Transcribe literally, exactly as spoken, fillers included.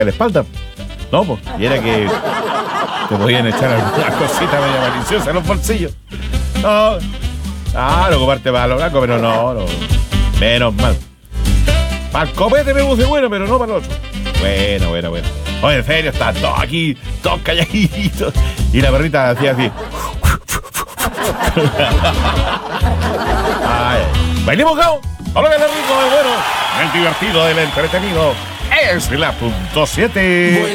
la espalda. No, pues, y era que te podían echar alguna cosita media maliciosa en los bolsillos. No, claro, ocuparte para lo blanco, pero no, no. Menos mal. Para el copete me puse bueno, pero no para el otro. Bueno, bueno, bueno. Oye, en serio, están todos aquí, todos calladitos. Y la perrita hacía así. Ay, bailemos, Gao. Ahora que es rico, es bueno. El divertido, el entretenido. Es la punto siete.